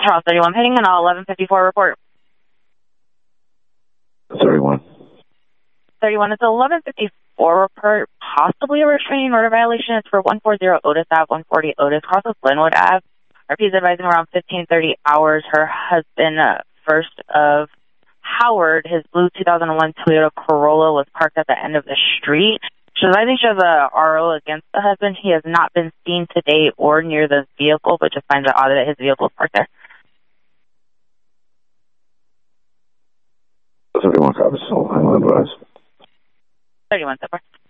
Charles 31 hitting and 1154 report. 31. 31, it's 1154 report, possibly a restraining order violation. It's for 140 Otis Ave, 140 Otis, cross with Glenwood Ave. RP is advising around 15:30 hours. Her husband, First of Howard, his blue 2001 Toyota Corolla was parked at the end of the street. I think she has a RO against the husband. He has not been seen today or near the vehicle, but just finds it odd that his vehicle is parked there. 31 copies, so I'm advised. 31 so far.